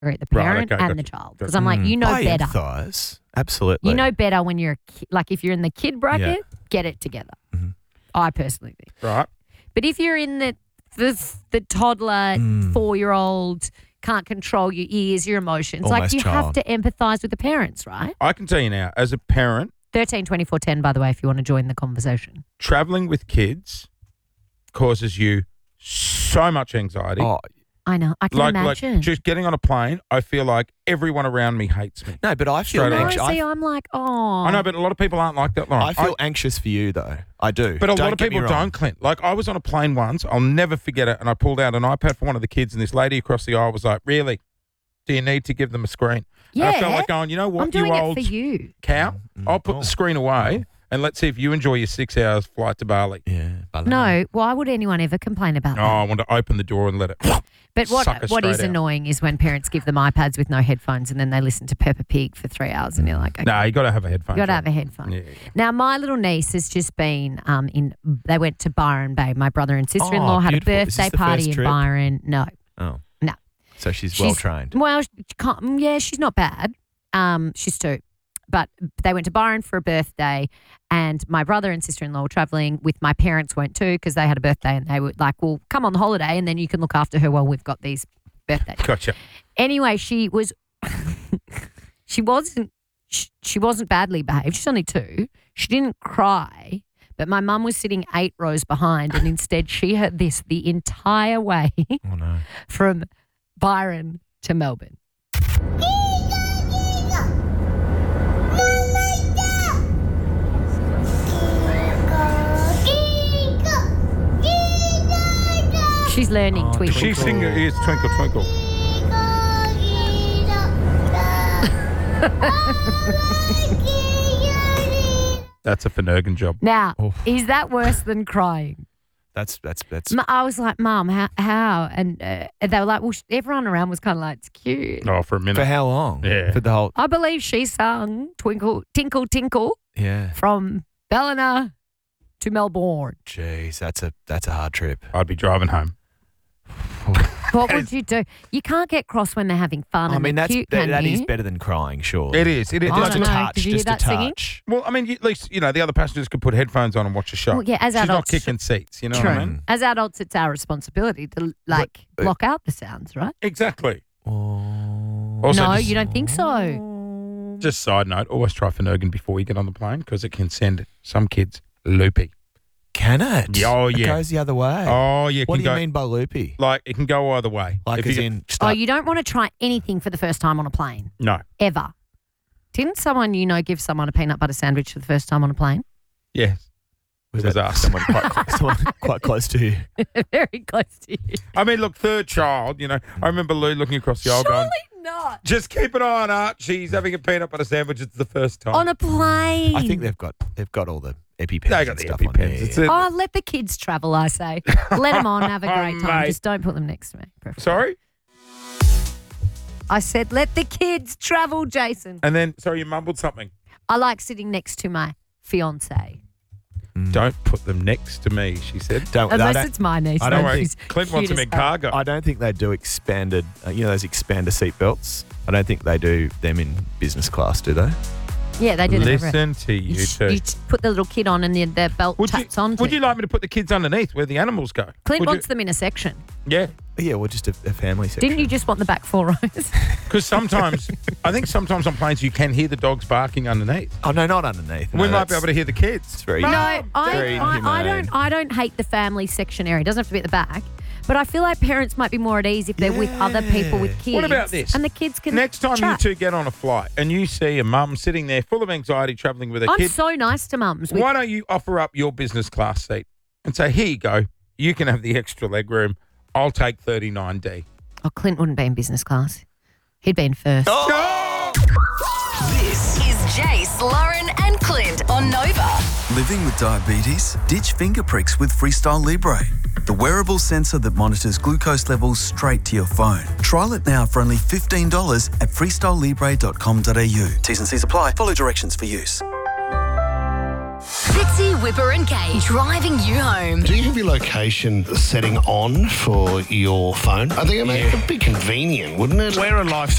the parent and the child. Because I'm like, you know I better. empathise. Absolutely. You know better when you're if you're in the kid bracket, get it together. Mm-hmm. I personally think. Right. But if you're in the toddler, 4-year-old, can't control your ears, your emotions, Almost you have child. to empathise with the parents, right? I can tell you now, as a parent, 13 24 10, by the way, if you want to join the conversation. travelling with kids causes you so much anxiety. Oh, I know. I can imagine. Like just getting on a plane, I feel like everyone around me hates me. no, but I feel Straight away. anxious. See, I'm like, oh. I know, but a lot of people aren't like that, Lauren. I feel anxious for you, though. I do. But a lot Don't of get me people wrong. don't, Clint. Like, I was on a plane once. I'll never forget it. And I pulled out an iPad for one of the kids, and this lady across the aisle was like, really? Do you need to give them a screen? Yeah. And I felt like going, you know what, I'm doing you it old for you. cow? I'll put the screen away, and let's see if you enjoy your 6 hours flight to Bali. Yeah. No, why would anyone ever complain about Oh, that? I want to open the door and let it But suck us what is straight out. annoying is when parents give them iPads with no headphones and then they listen to Peppa Pig for 3 hours and you're like, okay, No, you got to have a headphone. you got to have a headphone. Yeah. Now, my little niece has just been they went to Byron Bay. My brother and sister-in-law Oh, had a beautiful. Is this birthday the party first in trip? Byron. No. Oh. No. So she's well trained. Well, she's not bad. She's 2. But they went to Byron for a birthday, and my brother and sister-in-law were travelling with my parents went too because they had a birthday, and they were like, well, come on the holiday, and then you can look after her while we've got these birthdays. Gotcha. Anyway, she wasn't badly behaved. She's only 2. She didn't cry, but my mum was sitting 8 rows behind, and instead she heard this the entire way Oh, no. from Byron to Melbourne. She's learning Twinkle. She's singing, it's Twinkle, Twinkle. That's a Finnegan job. Now, Oh. is that worse than crying? That's I was like, Mum, how? And they were like, well, everyone around was kind of like, it's cute. Oh, for a minute. for how long? Yeah. For the whole. I believe she sung Twinkle, Tinkle, Tinkle Yeah. from Ballina to Melbourne. Jeez, that's a hard trip. I'd be driving home. What would you do? You can't get cross when they're having fun I and mean, they're that's cute, that can you? is better than crying, sure. It is. It is. I Just a don't know. touch. Did you Just hear a that singing? touch. Well, I mean, at least, the other passengers could put headphones on and watch a show. Well, yeah, as She's not adults, kicking seats, you know True. what I mean? As adults, it's our responsibility to block out the sounds, right? Exactly. Oh. Also, No, just- you don't think so. Just side note, always try Finnegan before you get on the plane because it can send some kids loopy. Can it? Yeah, oh, It yeah. goes the other way. Oh, yeah. What can do you go, mean by loopy? Like, it can go either way. Like If as you in Oh, start. you don't want to try anything for the first time on a plane, No. ever. Didn't someone give someone a peanut butter sandwich for the first time on a plane? Yes. was it was that us. someone quite close to you? Very close to you. I mean, look, third child, I remember Lou looking across the aisle going, Not. just keep an eye on Archie's having a peanut butter sandwich. It's the first time. On a plane. I think they've got all the EpiPens. They got and the stuff EpiPens. on there. It's it. Oh, let the kids travel, I say. Let them on, have a great time. Mate. Just don't put them next to me. preferably. Sorry? I said, let the kids travel, Jason. And then, sorry, you mumbled something. I like sitting next to my fiance. Don't put them next to me, she said. Unless it's my niece. I Don't don't worry. She's Clint wants cute them as in hell. cargo. I don't think they do expanded, those expander seat belts. I don't think they do them in business class, do they? Yeah, they do that everywhere. Listen to you two. You put the little kid on and the belt taps on. Would you like me to put the kids underneath where the animals go? Clint Would wants them in a section. Yeah. Yeah, well, just a family section. Didn't you just want the back 4 rows? Because sometimes, I think sometimes on planes you can hear the dogs barking underneath. Oh, no, not underneath. We might be able to hear the kids. It's very... No, Very inhumane. I don't hate the family section area. It doesn't have to be at the back. But I feel like parents might be more at ease if they're with other people with kids. What about this? And the kids can Next time chat. you two get on a flight and you see a mum sitting there full of anxiety travelling with a I'm kid, so nice to mums. why don't you offer up your business class seat and say, here you go, you can have the extra leg room. I'll take 39D. Oh, Clint wouldn't be in business class. He'd be in first. Oh! This is Jace, Lauren, and Clint on Nova. Living with diabetes? Ditch finger pricks with Freestyle Libre, the wearable sensor that monitors glucose levels straight to your phone. Trial it now for only $15 at freestylelibre.com.au. T's and C's apply. Follow directions for use. Fitzy, Whipper and Kate driving you home. Do you have your location setting on for your phone? I think it would be convenient, wouldn't it? We're a Life